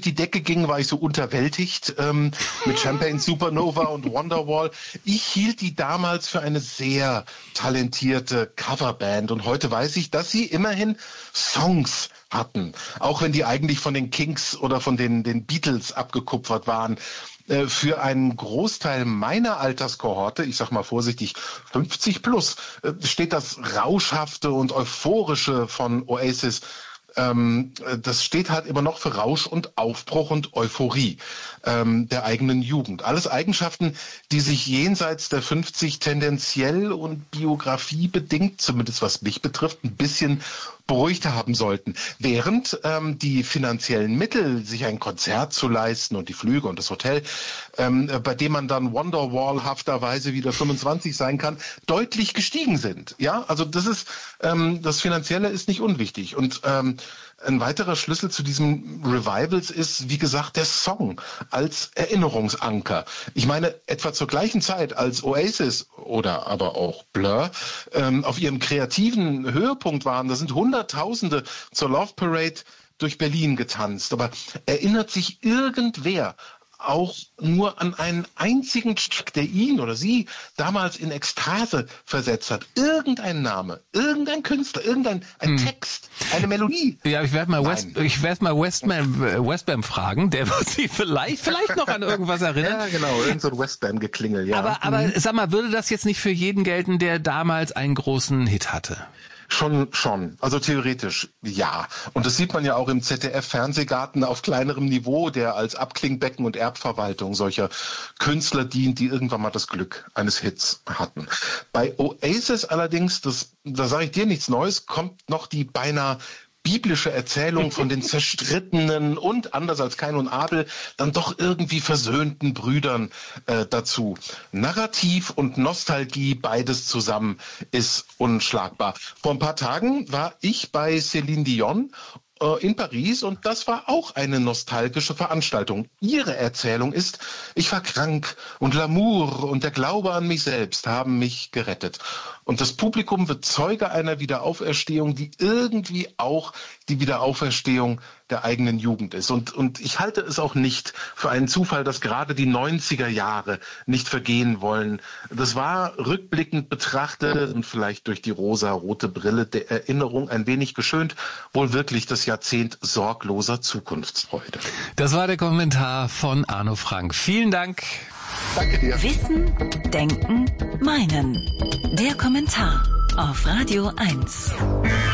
durch die Decke ging, war ich so unterwältigt mit Champagne Supernova und Wonderwall. Ich hielt die damals für eine sehr talentierte Coverband und heute weiß ich, dass sie immerhin Songs hatten, auch wenn die eigentlich von den Kinks oder von den Beatles abgekupfert waren. Für einen Großteil meiner Alterskohorte, ich sag mal vorsichtig 50 plus, steht das Rauschhafte und Euphorische von Oasis. Das steht halt immer noch für Rausch und Aufbruch und Euphorie der eigenen Jugend. Alles Eigenschaften, die sich jenseits der 50 tendenziell und biografiebedingt, zumindest was mich betrifft, ein bisschen beruhigt haben sollten. Während die finanziellen Mittel, sich ein Konzert zu leisten und die Flüge und das Hotel, bei dem man dann Wonderwall-hafterweise wieder 25 sein kann, deutlich gestiegen sind. Ja, also das ist das Finanzielle ist nicht unwichtig. Und ein weiterer Schlüssel zu diesem Revivals ist, wie gesagt, der Song als Erinnerungsanker. Ich meine, etwa zur gleichen Zeit, als Oasis oder aber auch Blur auf ihrem kreativen Höhepunkt waren, da sind Hunderttausende zur Love Parade durch Berlin getanzt. Aber erinnert sich irgendwer auch nur an einen einzigen Stück, der ihn oder sie damals in Ekstase versetzt hat? Irgendein Name, irgendein Künstler, irgendein Text, eine Melodie. Ja, ich werde mal Westbam fragen, der wird sich vielleicht noch an irgendwas erinnern. Ja, genau, irgend so ein Westbam-Geklingel, ja. Aber sag mal, würde das jetzt nicht für jeden gelten, der damals einen großen Hit hatte? Schon. Also theoretisch, ja. Und das sieht man ja auch im ZDF-Fernsehgarten auf kleinerem Niveau, der als Abklingbecken und Erbverwaltung solcher Künstler dient, die irgendwann mal das Glück eines Hits hatten. Bei Oasis allerdings, da sage ich dir nichts Neues, kommt noch die beinahe biblische Erzählung von den zerstrittenen und, anders als Kain und Abel, dann doch irgendwie versöhnten Brüdern dazu. Narrativ und Nostalgie, beides zusammen, ist unschlagbar. Vor ein paar Tagen war ich bei Céline Dion in Paris und das war auch eine nostalgische Veranstaltung. Ihre Erzählung ist, ich war krank und L'amour und der Glaube an mich selbst haben mich gerettet. Und das Publikum wird Zeuge einer Wiederauferstehung, die irgendwie auch die Wiederauferstehung der eigenen Jugend ist. Und ich halte es auch nicht für einen Zufall, dass gerade die 90er Jahre nicht vergehen wollen. Das war rückblickend betrachtet und vielleicht durch die rosa-rote Brille der Erinnerung ein wenig geschönt, wohl wirklich das Jahrzehnt sorgloser Zukunftsfreude. Das war der Kommentar von Arno Frank. Vielen Dank. Danke dir. Wissen, Denken, Meinen. Der Kommentar auf Radio 1.